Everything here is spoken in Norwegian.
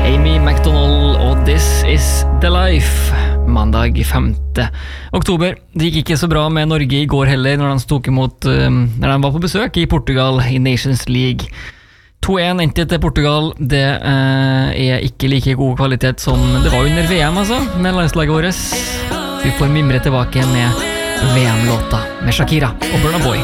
Amy McDonald og This Is The Life. Mandag 5. oktober. Det gikk ikke så bra med Norge i går heller når de var på besøk i Portugal i Nations League. 2-1 endte til Portugal. Det er ikke like god kvalitet som det var under VM, altså, med landslaget vårt. Vi får mimre tilbake med VM-låta med Shakira og Burna Boy.